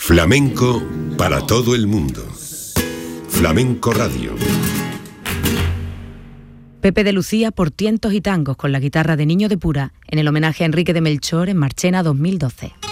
Flamenco para todo el mundo. Flamenco Radio. Pepe de Lucía por tientos y tangos con la guitarra de Niño de Pura en el homenaje a Enrique de Melchor en Marchena 2012.